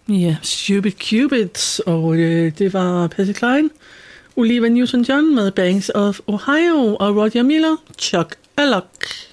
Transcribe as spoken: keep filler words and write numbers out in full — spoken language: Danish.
Ja, Stupid Cupid, og øh, det var Patsy Cline, Olivia Newton-John med Banks of Ohio, og Roger Miller, Chuck a Luck.